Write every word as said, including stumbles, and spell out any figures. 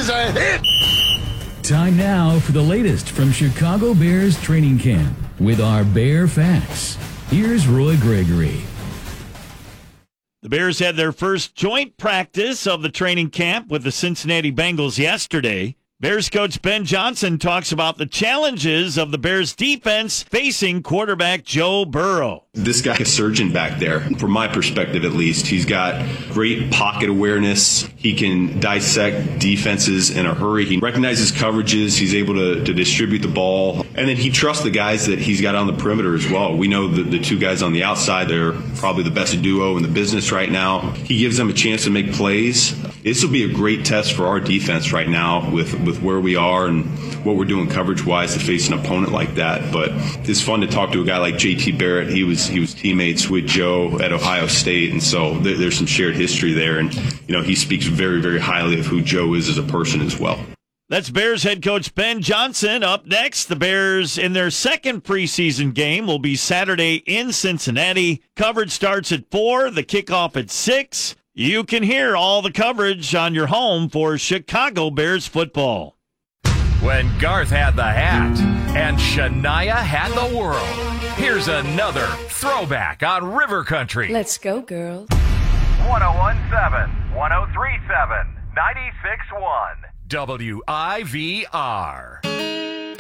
is a hit. Time now for the latest from Chicago Bears training camp with our Bear Facts. Here's Roy Gregory. The Bears had their first joint practice of the training camp with the Cincinnati Bengals yesterday. Bears coach Ben Johnson talks about the challenges of the Bears defense facing quarterback Joe Burrow. This guy is a surgeon back there, from my perspective at least. He's got great pocket awareness. He can dissect defenses in a hurry. He recognizes coverages. He's able to, to distribute the ball. And then he trusts the guys that he's got on the perimeter as well. We know that the two guys on the outside, they're probably the best duo in the business right now. He gives them a chance to make plays. This will be a great test for our defense right now with, with where we are and what we're doing coverage-wise to face an opponent like that. But it's fun to talk to a guy like J T Barrett. He was he was teammates with Joe at Ohio State, and so there, there's some shared history there. And, you know, he speaks very, very highly of who Joe is as a person as well. That's Bears head coach Ben Johnson. Up next, the Bears in their second preseason game will be Saturday in Cincinnati. Coverage starts at four, the kickoff at six. You can hear all the coverage on your home for Chicago Bears football. When Garth had the hat and Shania had the world. Here's another throwback on River Country. Let's go, girls. one oh one point seven, one oh three point seven, ninety-six point one W I V R.